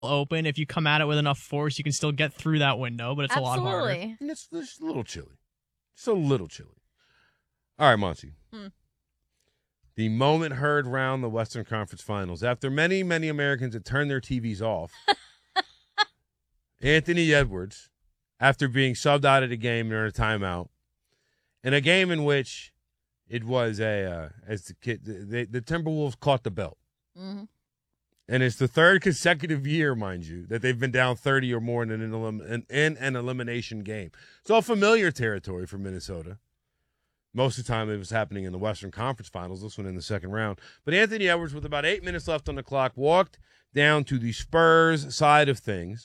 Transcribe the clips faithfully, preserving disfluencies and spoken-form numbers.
open. If you come at it with enough force, you can still get through that window, but it's Absolutely. a lot harder. It's, it's a little chilly. It's a little chilly. All right, Monty. Hmm. The moment heard round the Western Conference Finals. After many, many Americans had turned their T Vs off, Anthony Edwards, after being subbed out of the game during a timeout, in a game in which it was a, uh, as the kid, the, the Timberwolves caught the belt. Mm-hmm. And it's the third consecutive year, mind you, that they've been down thirty or more in an, elim- in, in an elimination game. It's all familiar territory for Minnesota. Most of the time it was happening in the Western Conference Finals, this one in the second round. But Anthony Edwards, with about eight minutes left on the clock, walked down to the Spurs side of things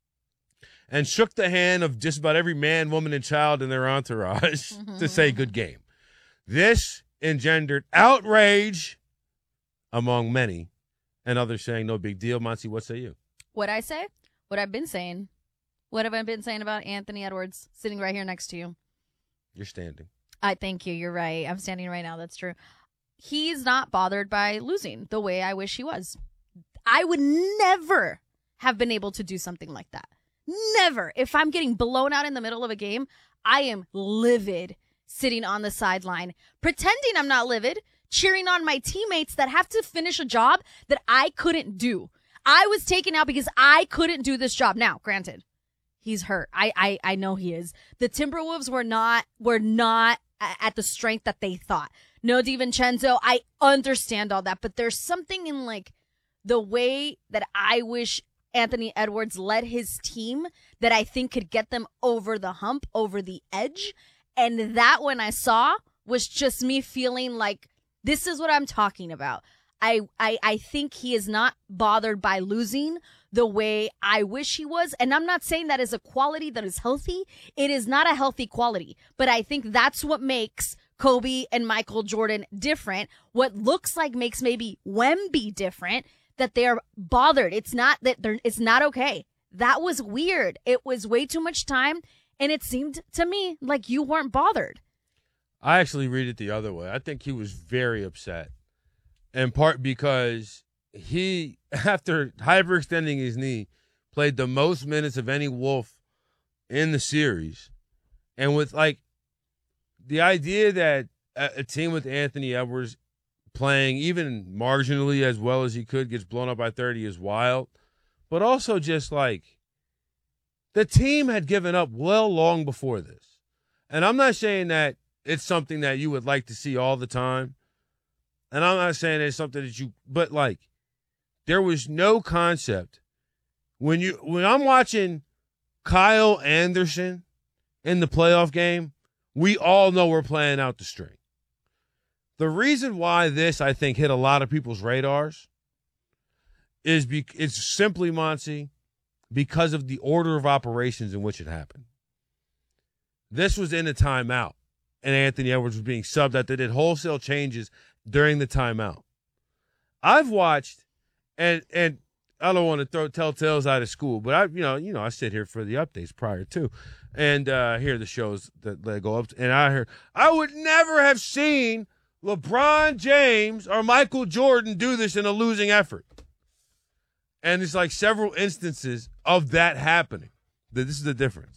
and shook the hand of just about every man, woman, and child in their entourage to say good game. This engendered outrage among many, and others saying no big deal. Monty, what say you? What I say? What I've been saying. What have I been saying about Anthony Edwards sitting right here next to you? You're standing. I thank you. You're right. I'm standing right now. That's true. He's not bothered by losing the way I wish he was. I would never have been able to do something like that. Never. If I'm getting blown out in the middle of a game, I am livid sitting on the sideline, pretending I'm not livid, cheering on my teammates that have to finish a job that I couldn't do. I was taken out because I couldn't do this job. Now, granted, he's hurt. I, I, I know he is. The Timberwolves were not, were not at the strength that they thought. No DiVincenzo, I understand all that, but there's something in like the way that I wish Anthony Edwards led his team that I think could get them over the hump, over the edge. And that when I saw was just me feeling like this is what I'm talking about. I, I, I think he is not bothered by losing the way I wish he was. And I'm not saying that is a quality that is healthy. It is not a healthy quality. But I think that's what makes Kobe and Michael Jordan different. What looks like makes maybe Wemby different, that they're bothered. It's not that they're, it's not okay. That was weird. It was way too much time. And it seemed to me like you weren't bothered. I actually read it the other way. I think he was very upset. In part because he, after hyperextending his knee, played the most minutes of any Wolf in the series. And with, like, the idea that a, a team with Anthony Edwards playing even marginally as well as he could gets blown up by thirty is wild. But also just, like, the team had given up well long before this. And I'm not saying that it's something that you would like to see all the time. And I'm not saying it's something that you, but like, there was no concept when you, when I'm watching Kyle Anderson in the playoff game, we all know we're playing out the string. The reason why this, I think, hit a lot of people's radars is be, it's simply, Monty, because of the order of operations in which it happened. This was in a timeout, and Anthony Edwards was being subbed out. They did wholesale changes during the timeout. I've watched, and and I don't want to throw tell tales out of school, but I you know you know I sit here for the updates prior to, and uh, hear the shows that, that go up, and I hear I would never have seen LeBron James or Michael Jordan do this in a losing effort. And it's like several instances of that happening. This is the difference.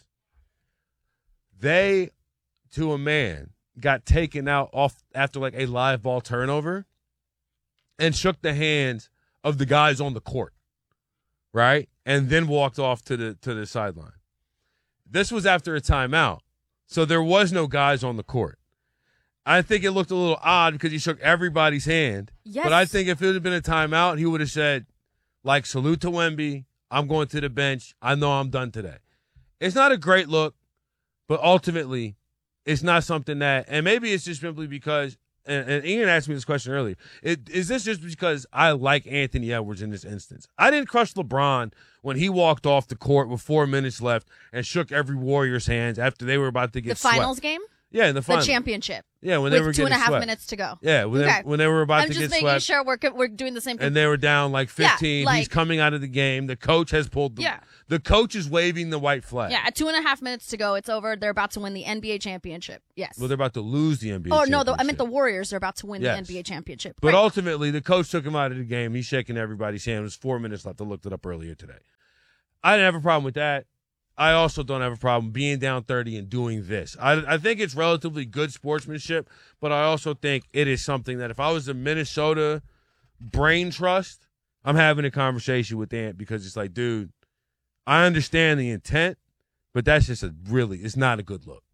They, to a man, got taken out off after like a live ball turnover and shook the hands of the guys on the court, right? And then walked off to the to the sideline. This was after a timeout, so there was no guys on the court. I think it looked a little odd because he shook everybody's hand. Yes. But I think if it had been a timeout, he would have said, like, salute to Wemby, I'm going to the bench, I know I'm done today. It's not a great look, but ultimately, it's not something that, and maybe it's just simply because, and, and Ian asked me this question earlier, it, is this just because I like Anthony Edwards in this instance? I didn't crush LeBron when he walked off the court with four minutes left and shook every Warrior's hands after they were about to get The finals swept. game? Yeah, in the The finals. championship. Yeah, when with they were two and a getting half swept. minutes to go. Yeah, when, Okay. they, when they were about I'm to just get making swept. sure we're we're doing the same thing. And they were down like fifteen. Yeah, like, He's coming out of the game. The coach has pulled the, yeah. The coach is waving the white flag. Yeah, at two and a half minutes to go, it's over. They're about to win the N B A championship. Yes. Well, they're about to lose the N B A Oh, championship. no, the, I meant the Warriors are about to win Yes. the N B A championship. But Right. ultimately, the coach took him out of the game. He's shaking everybody's hand. There's four minutes left. I looked it up earlier today. I didn't have a problem with that. I also don't have a problem being down thirty and doing this. I, I think it's relatively good sportsmanship, but I also think it is something that if I was the Minnesota brain trust, I'm having a conversation with Ant because it's like, dude, I understand the intent, but that's just a really, it's not a good look.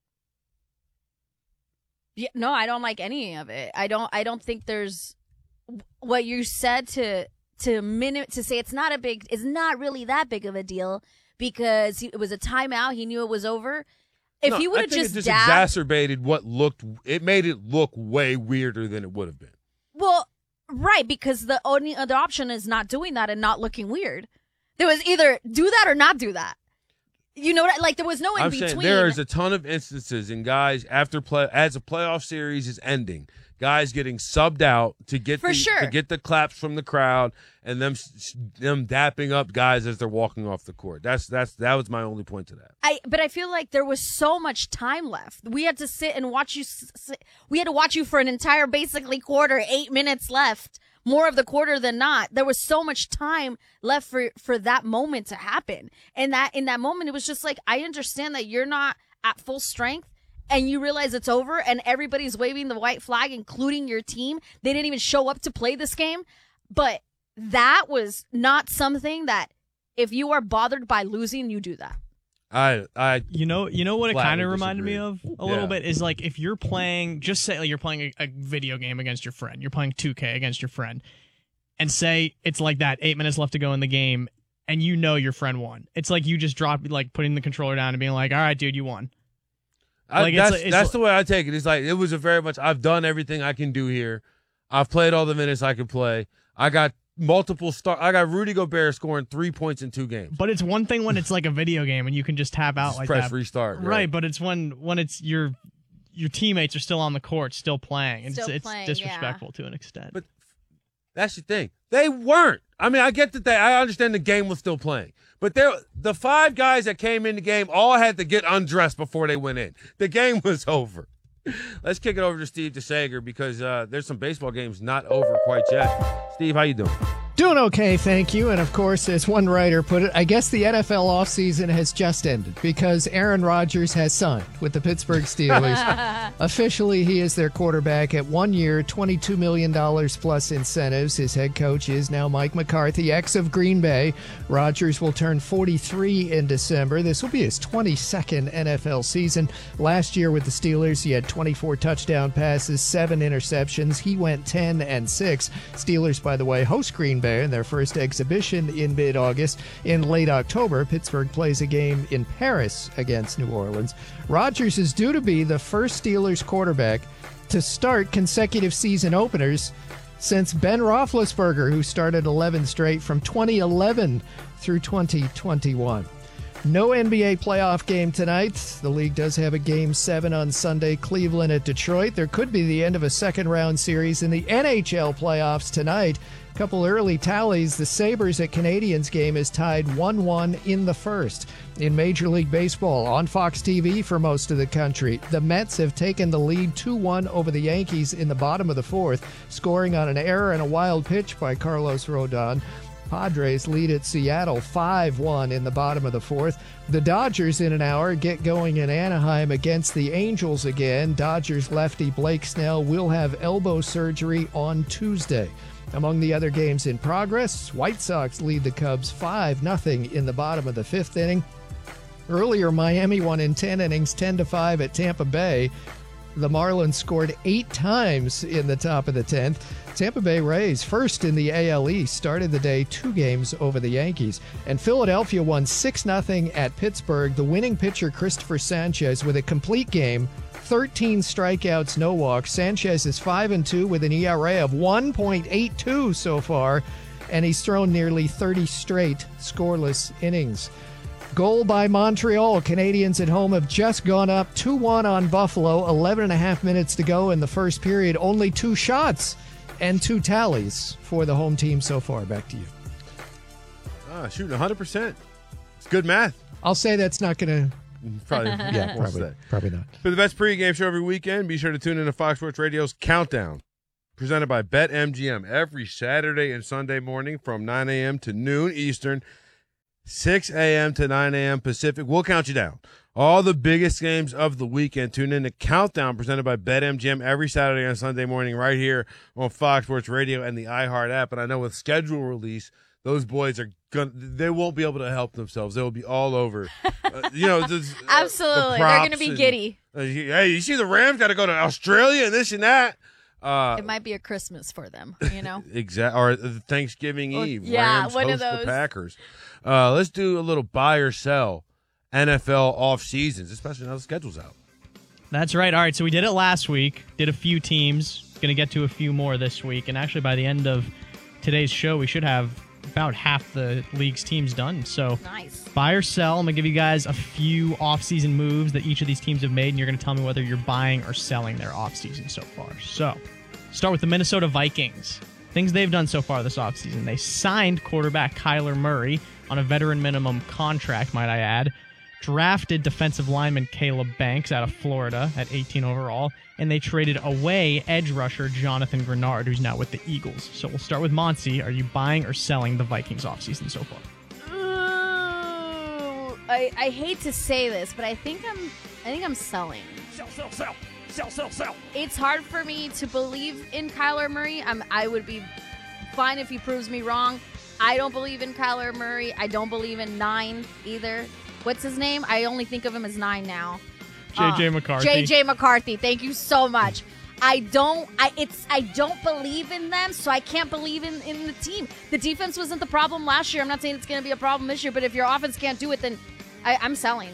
Yeah, no, I don't like any of it. I don't. I don't think there's what you said to to minute to say it's not a big. It's not really that big of a deal because he, it was a timeout. He knew it was over. If No, he would I have think just it just dabbed, exacerbated what looked. It made it look way weirder than it would have been. well, right, because the only other option is not doing that and not looking weird. There was either do that or not do that. You know what? Like there was no in I'm between. saying there is a ton of instances in guys after play as a playoff series is ending, guys getting subbed out to get For the, sure. to get the claps from the crowd and them them dapping up guys as they're walking off the court. That's that's that was my only point to that. I but I feel like there was so much time left. We had to sit and watch you. s- s- We had to watch you for an entire, basically quarter, eight minutes left, more of the quarter than not. There was so much time left for for that moment to happen, and that in that moment, it was just like I understand that you're not at full strength. And you realize it's over, and everybody's waving the white flag, including your team. They didn't even show up to play this game, but that was not something that if you are bothered by losing, you do that. I I You know, you know what it Flatly kind of reminded me disagree. of a little Yeah. bit is like if you're playing, just say like you're playing a, a video game against your friend, you're playing two K against your friend, and say it's like that, eight minutes left to go in the game, and you know your friend won. It's like you just drop like putting the controller down and being like, all right, dude, you won. I, Like, it's that's like- it's that's like- the way I take it. It's like it was a very much. I've done everything I can do here. I've played all the minutes I can play. I got multiple start. I got Rudy Gobert scoring three points in two games. But it's one thing when it's like a video game and you can just tap out Just like press that. restart. Right, but it's when when it's your your teammates are still on the court, still playing. It's Still it's playing, disrespectful to an extent. But that's the thing. They weren't. I mean, I get that they. I understand the game was still playing, but there, the five guys that came in the game all had to get undressed before they went in. The game was over. Let's kick it over to Steve DeSager because uh, there's some baseball games not over quite yet. Steve, how you doing? Doing okay, thank you. And of course, as one writer put it, I guess the N F L offseason has just ended because Aaron Rodgers has signed with the Pittsburgh Steelers. Officially, he is their quarterback at one year, twenty-two million dollars plus incentives. His head coach is now Mike McCarthy, ex of Green Bay. Rodgers will turn forty-three in December. This will be his twenty-second N F L season. Last year with the Steelers, he had twenty-four touchdown passes, seven interceptions. He went ten and six. Steelers, by the way, host Green Bay in their first exhibition in mid-August. In late October, Pittsburgh plays a game in Paris against New Orleans. Rodgers is due to be the first Steelers quarterback to start consecutive season openers since Ben Roethlisberger, who started eleven straight from twenty eleven through twenty twenty-one. No N B A playoff game tonight. The league does have a game seven on Sunday, Cleveland at Detroit. There could be the end of a second round series in the N H L playoffs tonight. A couple early tallies. The Sabres at Canadiens game is tied one one in the first. In Major League Baseball, on Fox T V for most of the country, the Mets have taken the lead two one over the Yankees in the bottom of the fourth, scoring on an error and a wild pitch by Carlos Rodon. Padres lead at Seattle five one in the bottom of the fourth. The Dodgers in an hour get going in Anaheim against the Angels again. Dodgers lefty Blake Snell will have elbow surgery on Tuesday. Among the other games in progress, White Sox lead the Cubs five nothing in the bottom of the fifth inning. Earlier, Miami won in ten innings, ten to five at Tampa Bay. The Marlins scored eight times in the top of the tenth. Tampa Bay Rays, first in the A L East, started the day two games over the Yankees. And Philadelphia won six nothing at Pittsburgh. The winning pitcher, Christopher Sanchez, with a complete game, thirteen strikeouts, no walks. Sanchez is five and two with an E R A of one point eight two so far, and he's thrown nearly thirty straight scoreless innings. Goal by Montreal. Canadians at home have just gone up two one on Buffalo. eleven and a half minutes to go in the first period. Only two shots and two tallies for the home team so far. Back to you. Ah, shooting one hundred percent. It's good math. I'll say that's not going to. Probably, Yeah, won't probably, say. probably not. For the best pregame show every weekend, be sure to tune in to Fox Sports Radio's Countdown, presented by BetMGM every Saturday and Sunday morning from nine a.m. to noon Eastern, six a.m. to nine a.m. Pacific. We'll count you down. All the biggest games of the weekend. Tune in to Countdown, presented by BetMGM every Saturday and Sunday morning right here on Fox Sports Radio and the iHeart app. And I know with schedule release, those boys are gonna, they won't be able to help themselves. They'll be all over. Uh, you know, this, uh, Absolutely. the They're going to props be and, giddy. uh, hey, you see the Rams got to go to Australia and this and that. Uh, It might be a Christmas for them, you know? exact or Thanksgiving Or- Eve. yeah, Rams one host of those. the Packers. Uh, let's do a little buy or sell N F L off seasons, especially now the schedule's out. That's right. All right, so we did it last week. Did a few teams. Going to get to a few more this week. And actually, by the end of today's show, we should have about half the league's teams done. So Nice. buy or sell. I'm going to give you guys a few offseason moves that each of these teams have made, and you're going to tell me whether you're buying or selling their offseason so far. So start with the Minnesota Vikings. Things they've done so far this offseason. They signed quarterback Kyler Murray on a veteran minimum contract, might I add. Drafted defensive lineman Caleb Banks out of Florida at eighteen overall, and they traded away edge rusher Jonathan Grenard, who's now with the Eagles. So we'll start with Monty. Are you buying or selling the Vikings offseason so far? Ooh, I, I hate to say this, but I think I'm I think I'm selling. Sell, sell, sell. Sell, sell, sell. It's hard for me to believe in Kyler Murray. I'm, I would be fine if he proves me wrong. I don't believe in Kyler Murray. I don't believe in Nine either. What's his name? I only think of him as Nine now. J J Uh, McCarthy. J J McCarthy. Thank you so much. I don't. I it's. I don't believe in them, so I can't believe in, in the team. The defense wasn't the problem last year. I'm not saying it's going to be a problem this year, but if your offense can't do it, then I, I'm selling.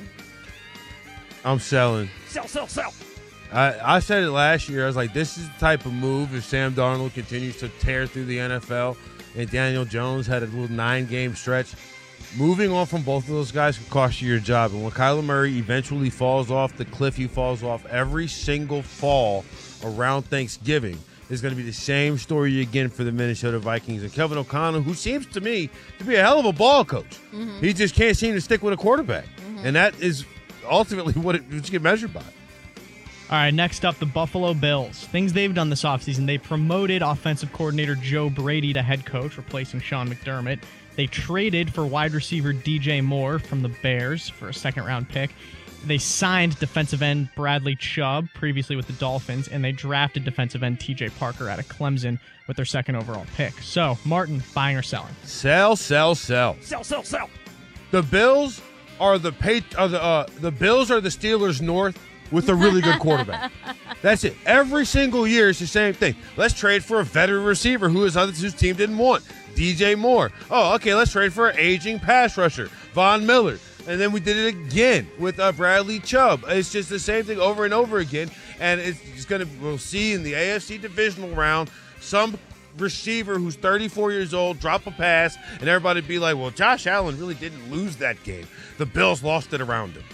I'm selling. Sell, sell, sell. I, I said it last year. I was like, this is the type of move if Sam Darnold continues to tear through the N F L and Daniel Jones had a little nine-game stretch. Moving on from both of those guys could cost you your job. And when Kyler Murray eventually falls off the cliff he falls off every single fall around Thanksgiving, is going to be the same story again for the Minnesota Vikings. And Kevin O'Connell, who seems to me to be a hell of a ball coach. Mm-hmm. He just can't seem to stick with a quarterback. Mm-hmm. And that is ultimately what it, it's get measured by. All right, next up, the Buffalo Bills. Things they've done this offseason. They promoted offensive coordinator Joe Brady to head coach, replacing Sean McDermott. They traded for wide receiver D J Moore from the Bears for a second-round pick. They signed defensive end Bradley Chubb, previously with the Dolphins, and they drafted defensive end T J Parker out of Clemson with their second overall pick. So, Martin, buying or selling? Sell, sell, sell. Sell, sell, sell. The Bills are the Pat- are the uh, the Bills are the Steelers North with a really good quarterback. That's it. Every single year it's the same thing. Let's trade for a veteran receiver who his other whose team didn't want. D J Moore. Oh, okay, let's trade for an aging pass rusher, Von Miller. And then we did it again with uh, Bradley Chubb. It's just the same thing over and over again. And it's just going to, we'll see in the A F C divisional round, some receiver who's thirty-four years old drop a pass, and everybody be like, well, Josh Allen really didn't lose that game. The Bills lost it around him.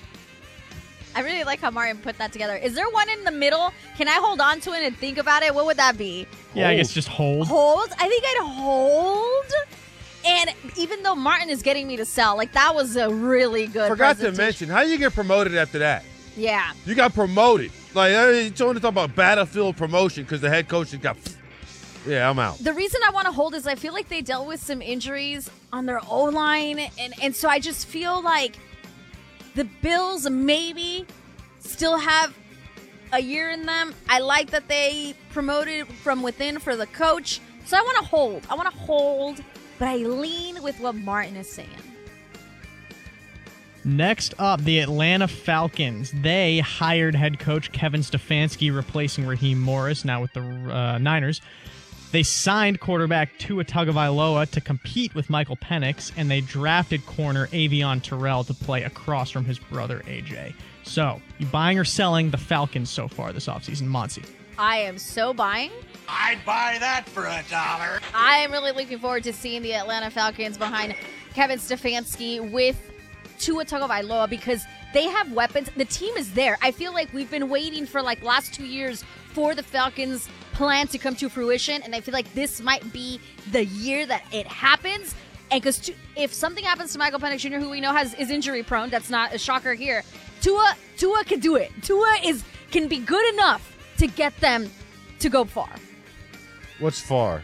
I really like how Martin put that together. Is there one in the middle? Can I hold on to it and think about it? What would that be? Yeah, I guess just hold. Hold? I think I'd hold. And even though Martin is getting me to sell, like that was a really good Forgot to presentation. mention, how you get promoted after that? Yeah. You got promoted. Like, you want to talk about battlefield promotion because the head coach has got, yeah, I'm out. The reason I want to hold is I feel like they dealt with some injuries on their O-line. And, and so I just feel like the Bills maybe still have a year in them. I like that they promoted from within for the coach. So I want to hold. I want to hold, but I lean with what Martin is saying. Next up, the Atlanta Falcons. They hired head coach Kevin Stefanski, replacing Raheem Morris, now with the uh, Niners. They signed quarterback Tua Tagovailoa to compete with Michael Penix, and they drafted corner Avion Terrell to play across from his brother A J. So, you buying or selling the Falcons so far this offseason, Monty? I am so buying. I'd buy that for a dollar. I am really looking forward to seeing the Atlanta Falcons behind Kevin Stefanski with Tua Tagovailoa because they have weapons. The team is there. I feel like we've been waiting for like last two years for the Falcons' plan to come to fruition, and I feel like this might be the year that it happens. And because if something happens to Michael Penix Junior, who we know has is injury prone, that's not a shocker here. Tua, Tua can do it. Tua is can be good enough to get them to go far. What's far?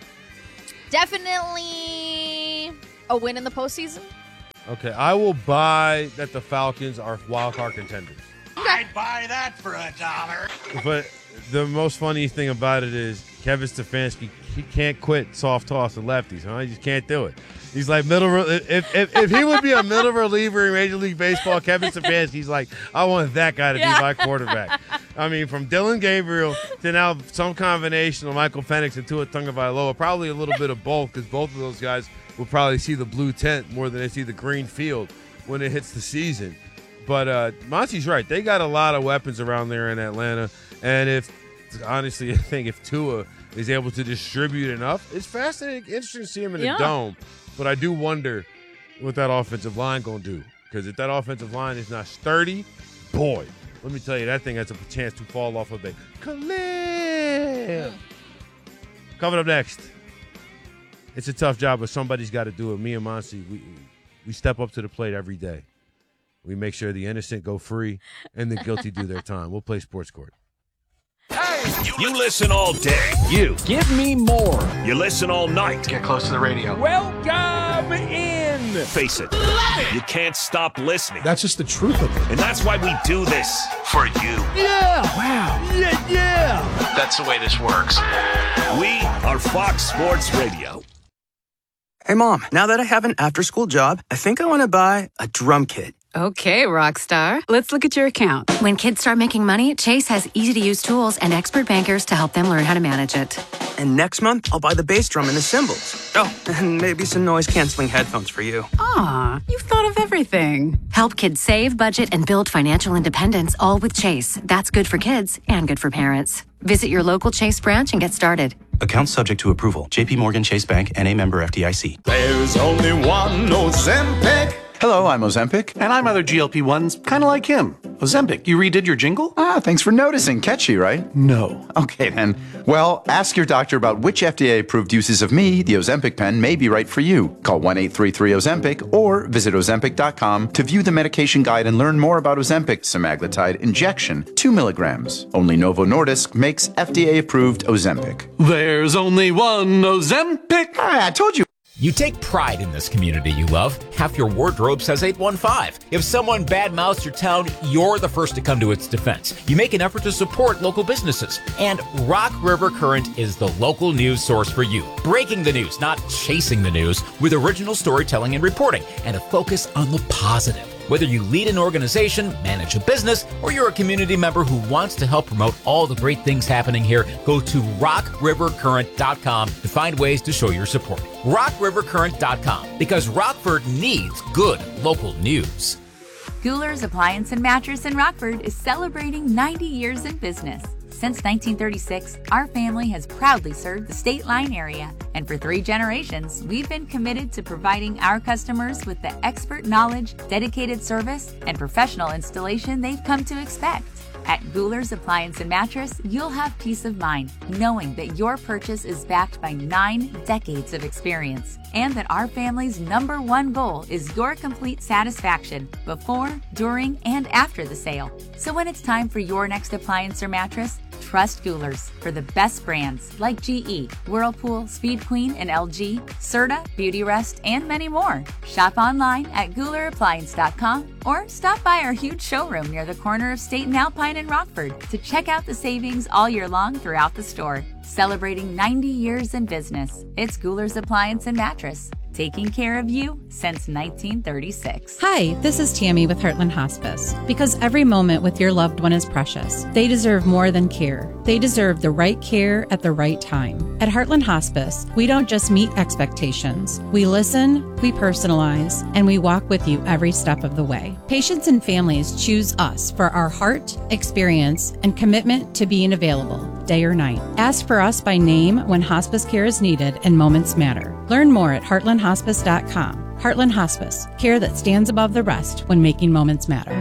Definitely a win in the postseason. Okay, I will buy that the Falcons are wild card contenders. I'd buy that for a dollar. But the most funny thing about it is Kevin Stefanski, he can't quit soft toss and lefties, huh? He just can't do it. He's like middle. If if, if he would be a middle reliever in Major League Baseball, Kevin Stefanski's like, I want that guy to Yeah. be my quarterback. I mean, from Dylan Gabriel to now some combination of Michael Penix and Tua Tagovailoa, probably a little bit of both, because both of those guys will probably see the blue tent more than they see the green field when it hits the season. But uh, Monty's right. They got a lot of weapons around there in Atlanta, and if honestly, I think if Tua is able to distribute enough, it's fascinating, interesting to see him in Yeah. the dome. But I do wonder what that offensive line going to do. Because if that offensive line is not sturdy, boy, let me tell you, that thing has a chance to fall off of a cliff. Mm. Coming up next, it's a tough job, but somebody's got to do it. Me and Monty, we, we step up to the plate every day. We make sure the innocent go free and the guilty do their time. We'll play Sports Court. You listen all day. You. Give me more. You listen all night. Get close to the radio. Welcome in. Face it. You can't stop listening. That's just the truth of it. And that's why we do this. For you. Yeah. Wow. Yeah, yeah. That's the way this works. We are Fox Sports Radio. Hey, Mom, now that I have an after-school job, I think I want to buy a drum kit. Okay, rock star. Let's look at your account. When kids start making money, Chase has easy-to-use tools and expert bankers to help them learn how to manage it. And next month, I'll buy the bass drum and the cymbals. Oh, and maybe some noise-canceling headphones for you. Aw, you've thought of everything. Help kids save, budget, and build financial independence, all with Chase. That's good for kids and good for parents. Visit your local Chase branch and get started. Account subject to approval. J P Morgan Chase Bank, N A member F D I C. There's only one Ozempic. Hello, I'm Ozempic. And I'm other G L P ones, kind of like him. Ozempic, you redid your jingle? Ah, thanks for noticing. Catchy, right? No. Okay, then. Well, ask your doctor about which F D A-approved uses of me, the Ozempic pen, may be right for you. Call one eight three three Ozempic or visit Ozempic dot com to view the medication guide and learn more about Ozempic semaglutide injection, two milligrams. Only Novo Nordisk makes F D A-approved Ozempic. There's only one Ozempic. Ah, I told you. You take pride in this community you love. Half your wardrobe says eight one five. If someone badmouths your town, you're the first to come to its defense. You make an effort to support local businesses. And Rock River Current is the local news source for you. Breaking the news, not chasing the news, with original storytelling and reporting, and a focus on the positive. Whether you lead an organization, manage a business, or you're a community member who wants to help promote all the great things happening here, go to rock river current dot com to find ways to show your support. rock river current dot com, because Rockford needs good local news. Gouler's Appliance and Mattress in Rockford is celebrating ninety years in business. Since nineteen thirty-six, our family has proudly served the State Line area, and for three generations, we've been committed to providing our customers with the expert knowledge, dedicated service, and professional installation they've come to expect. At Gouler's Appliance and Mattress, you'll have peace of mind knowing that your purchase is backed by nine decades of experience, and that our family's number one goal is your complete satisfaction before, during, and after the sale. So when it's time for your next appliance or mattress, trust Gouler's for the best brands like G E, Whirlpool, Speed Queen, and L G, Serta, Beautyrest, and many more. Shop online at Gouler Appliance dot com or stop by our huge showroom near the corner of State and Alpine in Rockford to check out the savings all year long throughout the store. Celebrating ninety years in business, it's Gouler's Appliance and Mattress, taking care of you since nineteen thirty-six. Hi, this is Tammy with Heartland Hospice. Because every moment with your loved one is precious, they deserve more than care. They deserve the right care at the right time. At Heartland Hospice, we don't just meet expectations. We listen, we personalize, and we walk with you every step of the way. Patients and families choose us for our heart, experience, and commitment to being available, day or night. Ask for us by name when hospice care is needed and moments matter. Learn more at heartland hospice dot com. Heartland Hospice, care that stands above the rest when making moments matter.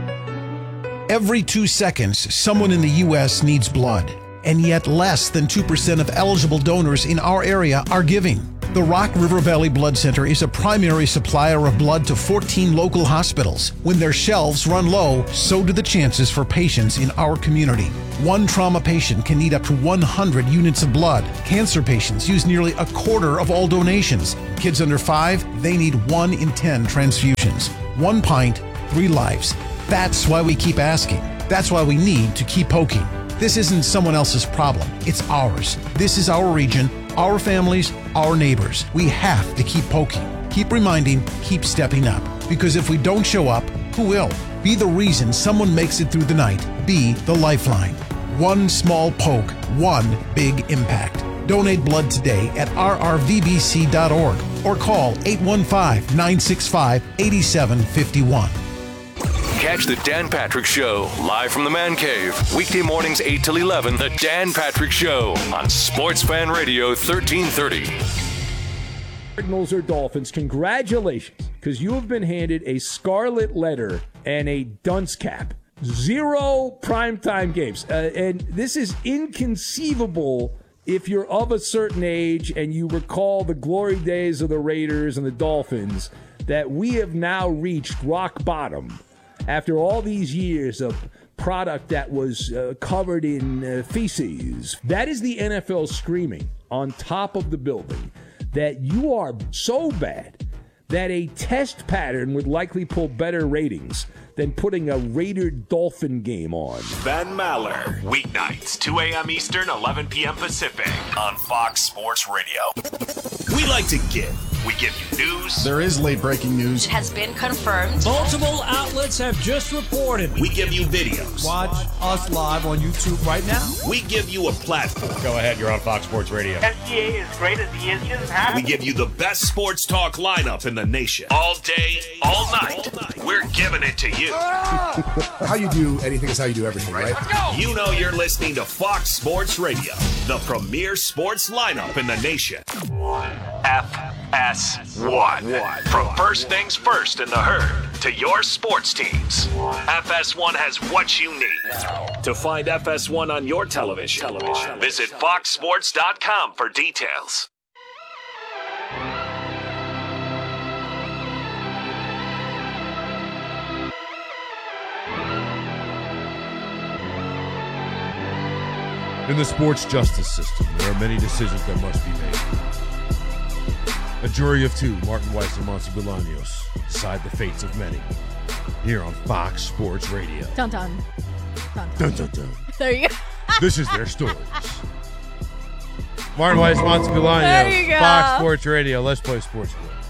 Every two seconds, someone in the U S needs blood, and yet less than two percent of eligible donors in our area are giving. The Rock River Valley Blood Center is a primary supplier of blood to fourteen local hospitals. When their shelves run low, so do the chances for patients in our community. One trauma patient can need up to one hundred units of blood. Cancer patients use nearly a quarter of all donations. Kids under five, they need one in ten transfusions. One pint, three lives. That's why we keep asking. That's why we need to keep poking. This isn't someone else's problem. It's ours. This is our region, our families, our neighbors. We have to keep poking, keep reminding, keep stepping up. Because if we don't show up, who will? Be the reason someone makes it through the night. Be the lifeline. One small poke, one big impact. Donate blood today at r r v b c dot org or call eight one five, nine six five, eight seven five one. Catch the Dan Patrick Show live from the Man Cave. Weekday mornings eight till eleven. The Dan Patrick Show on Sports Fan Radio thirteen thirty. Cardinals or Dolphins, congratulations, because you have been handed a scarlet letter and a dunce cap. Zero primetime games. Uh, and this is inconceivable if you're of a certain age and you recall the glory days of the Raiders and the Dolphins, that we have now reached rock bottom. After all these years of product that was uh, covered in uh, feces, that is the N F L screaming on top of the building that you are so bad that a test pattern would likely pull better ratings than putting a Raider-Dolphin game on. Ben Maller, weeknights, two a.m. Eastern, eleven p.m. Pacific, on Fox Sports Radio. We like to give. We give you news. There is late breaking news. It has been confirmed. Multiple outlets have just reported. We give you videos. Watch us live on YouTube right now. We give you a platform. Go ahead, you're on Fox Sports Radio. S G A is great as he is just happy. We give you the best sports talk lineup in the nation. All day, all night. All night. We're giving it to you. How you do anything is how you do everything, right? Let's go. You know you're listening to Fox Sports Radio, the premier sports lineup in the nation. F S one. From first things first in the herd to your sports teams, F S one has what you need. To find F S one on your television, television. visit fox sports dot com for details. In the sports justice system, there are many decisions that must be made. A jury of two, Martin Weiss and Monty Bolaños, decide the fates of many. Here on Fox Sports Radio. Dun dun. Dun dun dun. dun. There you go. This is their stories. Martin Weiss, Monty There you Bolaños, go. Fox Sports Radio. Let's play sports.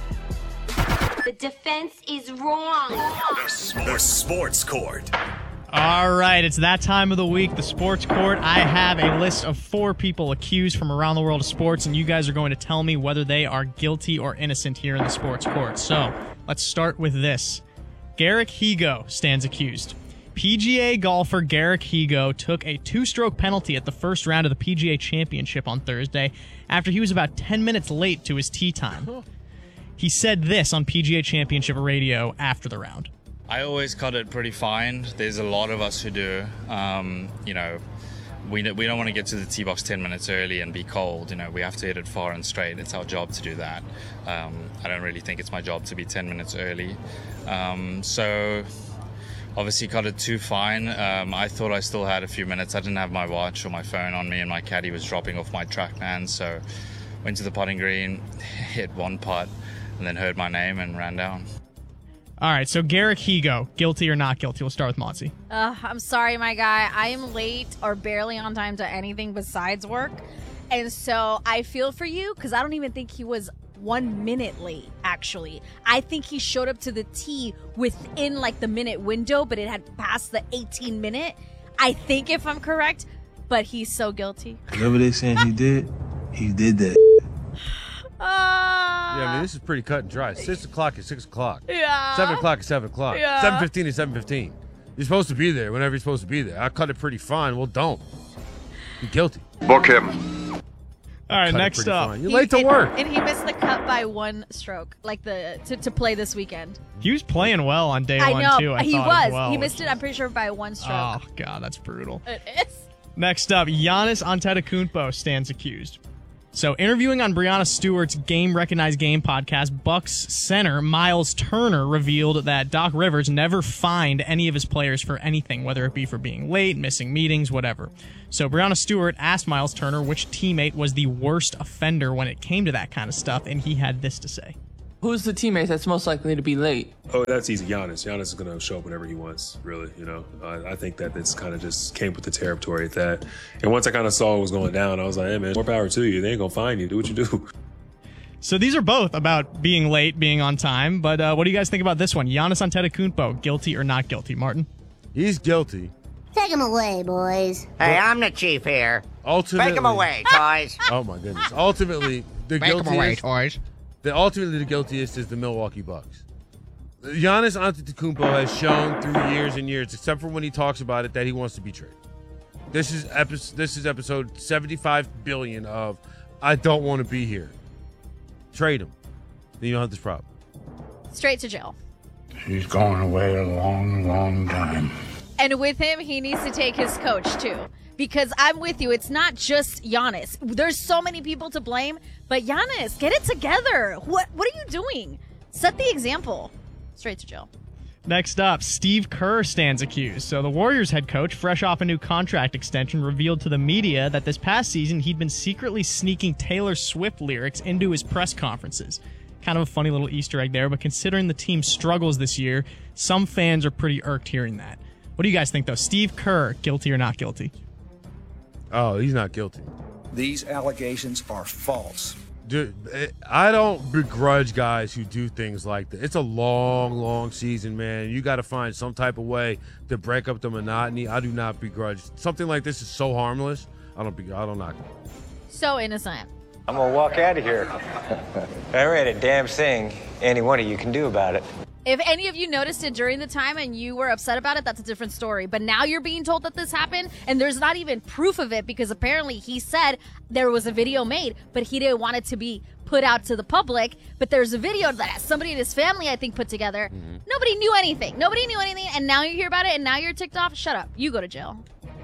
Court. The defense is wrong. The, the sports court. All right, it's that time of the week, the sports court. I have a list of four people accused from around the world of sports, and you guys are going to tell me whether they are guilty or innocent here in the sports court. So let's start with this. Garrick Higgo stands accused. P G A golfer Garrick Higgo took a two-stroke penalty at the first round of the P G A Championship on Thursday after he was about ten minutes late to his tee time. He said this on P G A Championship radio after the round. I always cut it pretty fine. There's a lot of us who do. Um, you know, we we don't want to get to the tee box ten minutes early and be cold. You know, we have to hit it far and straight. It's our job to do that. Um, I don't really think it's my job to be ten minutes early. Um, so obviously cut it too fine. Um, I thought I still had a few minutes. I didn't have my watch or my phone on me, and my caddy was dropping off my TrackMan. So went to the putting green, hit one putt, and then heard my name and ran down. All right, so Garrick Higgo, guilty or not guilty? We'll start with Monty. Uh, I'm sorry, my guy. I am late or barely on time to anything besides work. And so I feel for you because I don't even think he was one minute late, actually. I think he showed up to the tee within like the minute window, but it had passed the eighteen minute. I think, if I'm correct, but he's so guilty. Whatever they saying he did, he did that. Uh, Yeah, I mean, this is pretty cut and dry. Six o'clock is six o'clock. Yeah. Seven o'clock is seven o'clock. Yeah. Seven fifteen is seven fifteen. You're supposed to be there whenever you're supposed to be there. I cut it pretty fine. Well, don't. You're guilty. Book him. All right, Cut it next pretty up. fine. You're late to and, work. And he missed the cut by one stroke, like the to, to play this weekend. He was playing well on day I one, know. too. I he thought, was. as well, he which- missed it, I'm pretty sure, by one stroke. Oh, God, that's brutal. It is. Next up, Giannis Antetokounmpo stands accused. So, interviewing on Breanna Stewart's Game Recognized Game podcast, Bucks center Miles Turner revealed that Doc Rivers never fined any of his players for anything, whether it be for being late, missing meetings, whatever. So, Breanna Stewart asked Miles Turner which teammate was the worst offender when it came to that kind of stuff, and he had this to say. Who's the teammate that's most likely to be late? Oh, that's easy. Giannis. Giannis is going to show up whenever he wants, really. You know, I, I think that this kind of just came with the territory at that. And once I kind of saw what was going down, I was like, hey, man, more power to you. They ain't going to find you. Do what you do. So these are both about being late, being on time. But uh, what do you guys think about this one? Giannis Antetokounmpo, guilty or not guilty? Martin? He's guilty. Take him away, boys. Hey, I'm the chief here. Ultimately, Take him away, toys. Oh, my goodness. Ultimately, the Make 'em guiltiest... away, toys. The ultimately the guiltiest is the Milwaukee Bucks. Giannis Antetokounmpo has shown through years and years, except for when he talks about it, that he wants to be traded. This is epi- this is episode seventy-five billion of I don't want to be here. Trade him. Then you don't have this problem. Straight to jail. He's gone away a long, long time. And with him, he needs to take his coach, too. Because I'm with you. It's not just Giannis. There's so many people to blame. But Giannis, get it together. What What are you doing? Set the example. Straight to jail. Next up, Steve Kerr stands accused. So the Warriors head coach, fresh off a new contract extension, revealed to the media that this past season he'd been secretly sneaking Taylor Swift lyrics into his press conferences. Kind of a funny little Easter egg there, but considering the team's struggles this year, some fans are pretty irked hearing that. What do you guys think, though? Steve Kerr, guilty or not guilty? Oh, he's not guilty. These allegations are false. Dude, I don't begrudge guys who do things like that. It's a long, long season, man. You got to find some type of way to break up the monotony. I do not begrudge. Something like this is so harmless. I don't be. I don't knock it. So innocent. I'm gonna walk out of here. There ain't a damn thing any one of you can do about it. If any of you noticed it during the time and you were upset about it, that's a different story. But now you're being told that this happened, and there's not even proof of it because apparently he said there was a video made, but he didn't want it to be put out to the public. But there's a video that somebody in his family, I think, put together. Mm-hmm. Nobody knew anything. Nobody knew anything, and now you hear about it, and now you're ticked off. Shut up. You go to jail.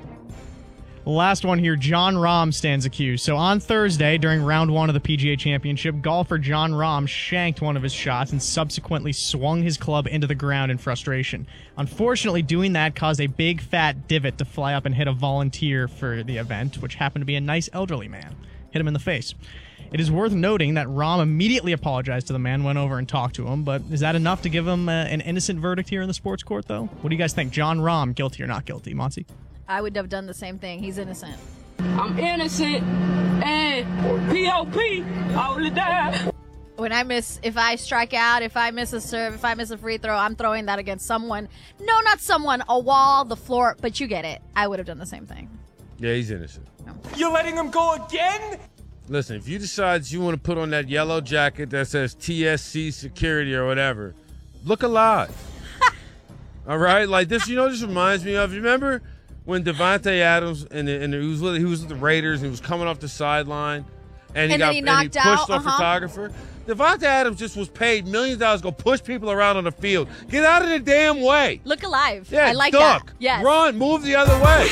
Last one here, Jon Rahm stands accused. So on Thursday, during round one of the P G A Championship, golfer Jon Rahm shanked one of his shots and subsequently swung his club into the ground in frustration. Unfortunately, doing that caused a big fat divot to fly up and hit a volunteer for the event, which happened to be a nice elderly man. Hit him in the face. It is worth noting that Rahm immediately apologized to the man, went over and talked to him, but is that enough to give him uh, an innocent verdict here in the sports court, though? What do you guys think? Jon Rahm, guilty or not guilty? Monty? I would have done the same thing. He's innocent. I'm innocent. And P O P, I would have died. When I miss, if I strike out, if I miss a serve, if I miss a free throw, I'm throwing that against someone. No, not someone. A wall, the floor. But you get it. I would have done the same thing. Yeah, he's innocent. No. You're letting him go again? Listen, if you decide you want to put on that yellow jacket that says T S C security or whatever, look alive. All right? Like this, you know what this reminds me of? You remember when Devontae Adams and, and he, was with, he was with the Raiders and he was coming off the sideline and he and got he and knocked he pushed out, a uh-huh. photographer? Devontae Adams just was paid millions of dollars to go push people around on the field. Get out of the damn way. Look alive. Yeah, I like duck, that. Yes. Run, move the other way.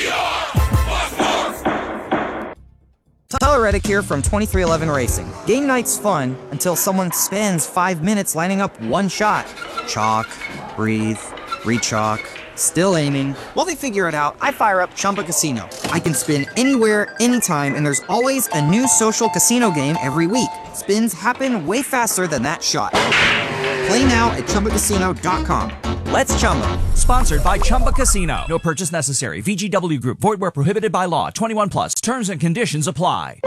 Tyler Reddick here from twenty-three eleven Racing. Game night's fun until someone spends five minutes lining up one shot. Chalk, breathe, re-chalk, still aiming. While they figure it out, I fire up Chumba Casino. I can spin anywhere, anytime, and there's always a new social casino game every week. Spins happen way faster than that shot. Play now at Chumba Casino dot com. Let's Chumba. Sponsored by Chumba Casino. No purchase necessary. V G W Group. Void where prohibited by law. twenty-one plus. Terms and conditions apply.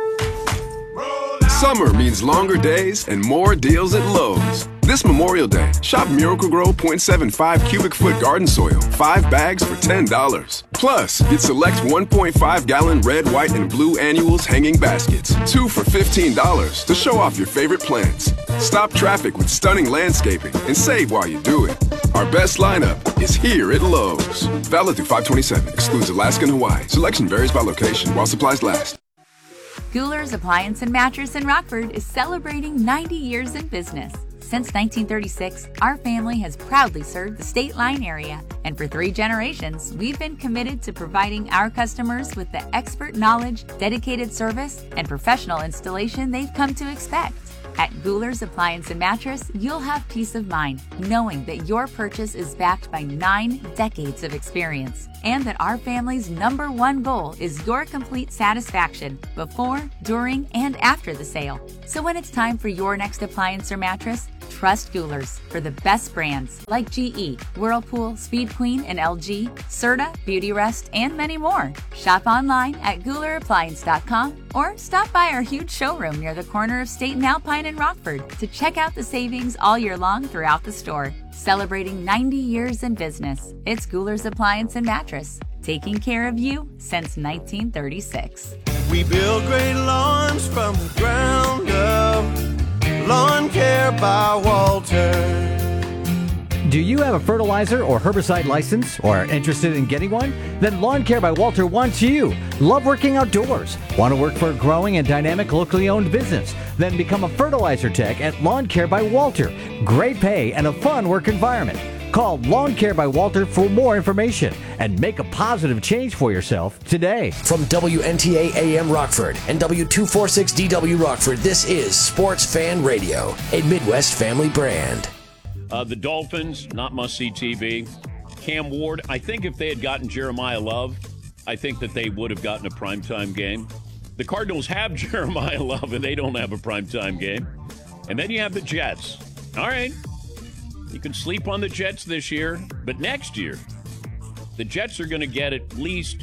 Summer means longer days and more deals at Lowe's. This Memorial Day, shop Miracle-Gro point seven five cubic foot garden soil, five bags for ten dollars. Plus, get select one point five gallon red, white, and blue annuals hanging baskets, two for fifteen dollars to show off your favorite plants. Stop traffic with stunning landscaping and save while you do it. Our best lineup is here at Lowe's. Valid through five twenty-seven, excludes Alaska and Hawaii. Selection varies by location while supplies last. Guler's Appliance and Mattress in Rockford is celebrating ninety years in business. Since nineteen thirty-six, our family has proudly served the State Line area. And for three generations, we've been committed to providing our customers with the expert knowledge, dedicated service, and professional installation they've come to expect. At Goular's Appliance and Mattress, you'll have peace of mind knowing that your purchase is backed by nine decades of experience and that our family's number one goal is your complete satisfaction before, during, and after the sale. So when it's time for your next appliance or mattress, trust Goular's for the best brands like G E, Whirlpool, Speed Queen, and L G, Serta, Beautyrest, and many more. Shop online at Goular Appliance dot com or stop by our huge showroom near the corner of State and Alpine in Rockford to check out the savings all year long throughout the store. Celebrating ninety years in business, it's Goular's Appliance and Mattress, taking care of you since nineteen thirty-six. We build great lawns from the ground up. Lawn Care by Walter. Do you have a fertilizer or herbicide license or are interested in getting one? Then Lawn Care by Walter wants you. Love working outdoors? Want to work for a growing and dynamic locally owned business? Then become a fertilizer tech at Lawn Care by Walter. Great pay and a fun work environment. Call Lawn Care by Walter for more information and make a positive change for yourself today. From W N T A A M Rockford and W two forty-six D W Rockford, this is Sports Fan Radio, a Midwest family brand. Uh, the Dolphins, not must-see T V. Cam Ward, I think if they had gotten Jeremiah Love, I think that they would have gotten a primetime game. The Cardinals have Jeremiah Love, and they don't have a primetime game. And then you have the Jets. All right. You can sleep on the Jets this year, but next year, the Jets are going to get at least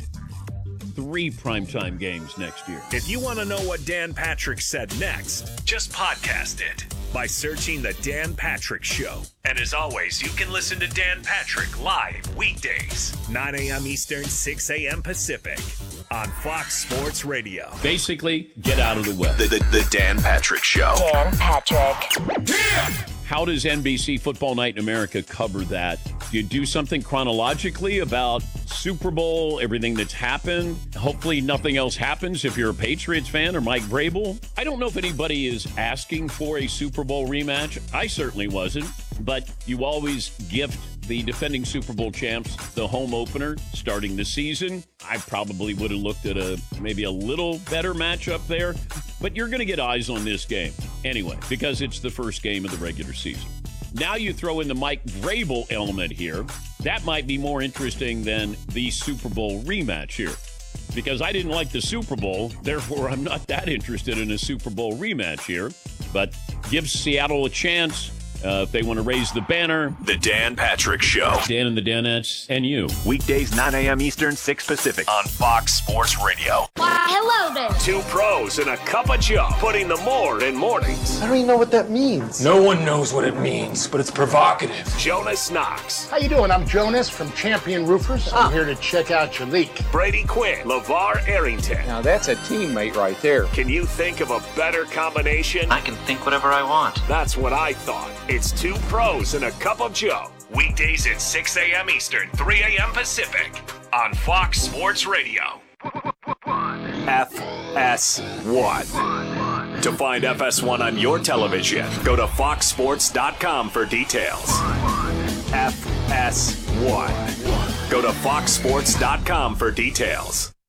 three primetime games next year. If you want to know what Dan Patrick said next, just podcast it by searching The Dan Patrick Show. And as always, you can listen to Dan Patrick live weekdays, nine a.m. Eastern, six a.m. Pacific, on Fox Sports Radio. Basically, get out of the way. The, the, the Dan Patrick Show. Dan Patrick. Yeah! How does N B C Football Night in America cover that? Do you do something chronologically about Super Bowl, everything that's happened? Hopefully nothing else happens if you're a Patriots fan or Mike Vrabel. I don't know if anybody is asking for a Super Bowl rematch. I certainly wasn't. But you always gift the defending Super Bowl champs the home opener starting the season. I probably would have looked at a maybe a little better matchup there. But you're going to get eyes on this game anyway, because it's the first game of the regular season. Now you throw in the Mike Vrabel element here. That might be more interesting than the Super Bowl rematch here. Because I didn't like the Super Bowl, therefore I'm not that interested in a Super Bowl rematch here. But gives Seattle a chance. Uh, if they want to raise the banner. The Dan Patrick Show. Dan and the Danettes and you. Weekdays, nine a.m. Eastern, six Pacific. On Fox Sports Radio. Why, hello there. Two pros and a cup of Joe. Putting the more in mornings. I don't even know what that means. No one knows what it means, but it's provocative. Jonas Knox. How you doing? I'm Jonas from Champion Roofers. I'm here to check out your leak. Brady Quinn. LeVar Arrington. Now that's a teammate right there. Can you think of a better combination? I can think whatever I want. That's what I thought. It's two pros and a cup of Joe. Weekdays at six a.m. Eastern, three a.m. Pacific. On Fox Sports Radio. F S one. To find F S one on your television, go to fox sports dot com for details. F S one. Go to fox sports dot com for details.